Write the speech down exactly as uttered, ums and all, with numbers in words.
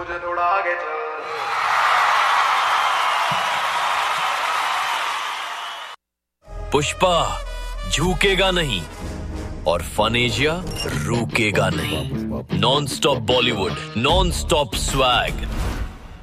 मुझे थोड़ा आगे चल। पुष्पा झुकेगा नहीं और फनेजिया रुकेगा नहीं। Non stop Bollywood, non stop swag.